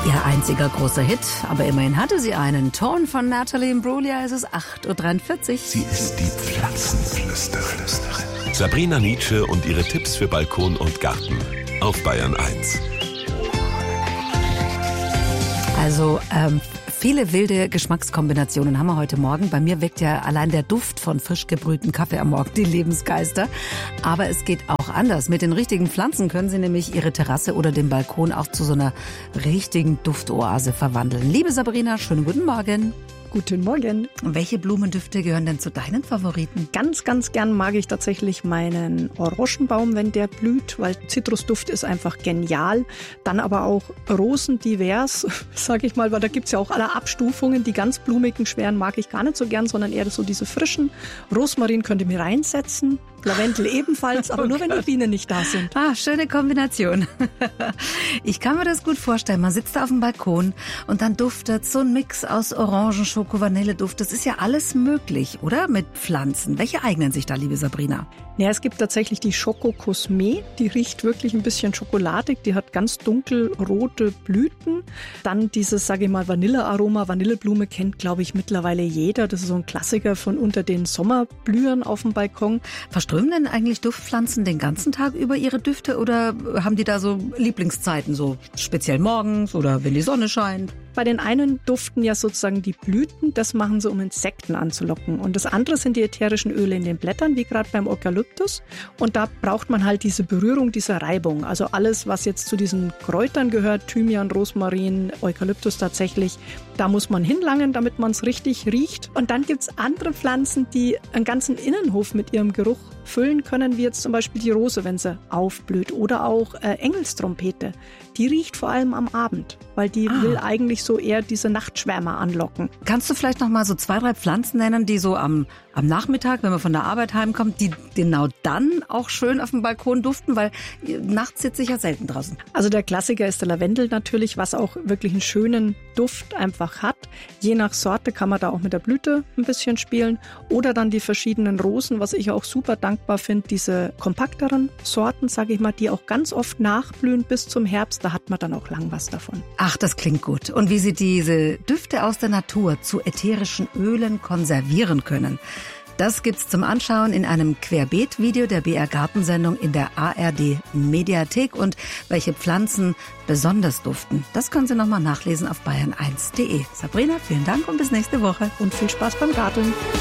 Ihr einziger großer Hit, aber immerhin hatte sie einen. Ton von Natalie Imbruglia, es ist 8.43 Uhr. Sie ist die Pflanzenflüsterin. Sabrina Nitzsche und ihre Tipps für Balkon und Garten auf Bayern 1. Also, viele wilde Geschmackskombinationen haben wir heute Morgen. Bei mir weckt ja allein der Duft von frisch gebrühtem Kaffee am Morgen die Lebensgeister. Aber es geht auch anders. Mit den richtigen Pflanzen können Sie nämlich Ihre Terrasse oder den Balkon auch zu so einer richtigen Duftoase verwandeln. Liebe Sabrina, schönen guten Morgen. Guten Morgen. Welche Blumendüfte gehören denn zu deinen Favoriten? Ganz, ganz gern mag ich tatsächlich meinen Orangenbaum, wenn der blüht, weil Zitrusduft ist einfach genial. Dann aber auch Rosen divers, sage ich mal, weil da gibt's ja auch alle Abstufungen. Die ganz blumigen, schweren mag ich gar nicht so gern, sondern eher so diese frischen. Rosmarin könnt ihr mir reinsetzen. Lavendel ebenfalls, aber nur wenn die Bienen nicht da sind. Ah, schöne Kombination. Ich kann mir das gut vorstellen. Man sitzt da auf dem Balkon und dann duftet so ein Mix aus Orangen, Schoko, Vanilleduft. Das ist ja alles möglich, oder? Mit Pflanzen. Welche eignen sich da, liebe Sabrina? Ja, es gibt tatsächlich die Schoko Cosme. Die riecht wirklich ein bisschen schokoladig. Die hat ganz dunkelrote Blüten. Dann dieses, sage ich mal, Vanillearoma. Vanilleblume kennt, glaube ich, mittlerweile jeder. Das ist so ein Klassiker von unter den Sommerblühern auf dem Balkon. Verströmen denn eigentlich Duftpflanzen den ganzen Tag über ihre Düfte oder haben die da so Lieblingszeiten, so speziell morgens oder wenn die Sonne scheint? Bei den einen duften ja sozusagen die Blüten, das machen sie, um Insekten anzulocken. Und das andere sind die ätherischen Öle in den Blättern, wie gerade beim Eukalyptus. Und da braucht man halt diese Berührung, diese Reibung. Also alles, was jetzt zu diesen Kräutern gehört, Thymian, Rosmarin, Eukalyptus tatsächlich, da muss man hinlangen, damit man es richtig riecht. Und dann gibt's andere Pflanzen, die einen ganzen Innenhof mit ihrem Geruch füllen können, wie jetzt zum Beispiel die Rose, wenn sie aufblüht. Oder auch Engelstrompete. Die riecht vor allem am Abend, weil die will eigentlich so eher diese Nachtschwärmer anlocken. Kannst du vielleicht noch mal so 2, 3 Pflanzen nennen, die so am Nachmittag, wenn man von der Arbeit heimkommt, die genau dann auch schön auf dem Balkon duften, weil nachts sitze ich ja selten draußen. Also der Klassiker ist der Lavendel natürlich, was auch wirklich einen schönen Duft einfach hat. Je nach Sorte kann man da auch mit der Blüte ein bisschen spielen. Oder dann die verschiedenen Rosen, was ich auch super dankbar finde, diese kompakteren Sorten, sage ich mal, die auch ganz oft nachblühen bis zum Herbst. Da hat man dann auch lang was davon. Ach, das klingt gut. Und wie Sie diese Düfte aus der Natur zu ätherischen Ölen konservieren können, das gibt's zum Anschauen in einem Querbeet-Video der BR Gartensendung in der ARD Mediathek. Und welche Pflanzen besonders duften, das können Sie nochmal nachlesen auf bayern1.de. Sabrina, vielen Dank und bis nächste Woche. Und viel Spaß beim Garteln.